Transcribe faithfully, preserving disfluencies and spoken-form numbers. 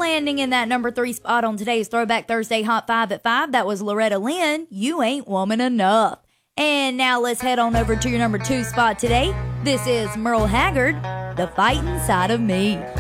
landing in that number three spot on today's Throwback Thursday Hot Five at five, that was Loretta Lynn, You Ain't Woman Enough. And now let's head on over to your number two spot today. This is Merle Haggard, The Fightin' Side of Me.